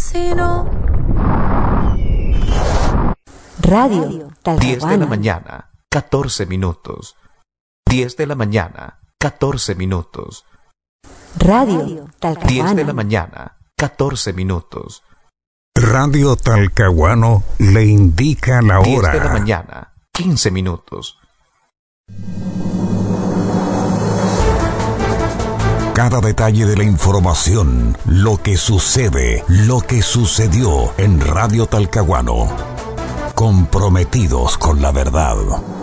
asesino. Radio Talcahuano. 10 de la mañana, 14 minutos. 10 de la mañana, 14 minutos. Radio Talcahuano. 10 de la mañana, 14 minutos. Radio Talcahuano le indica la hora. 10 de la mañana, 15 minutos. Cada detalle de la información, lo que sucede, lo que sucedió en Radio Talcahuano. Comprometidos con la verdad.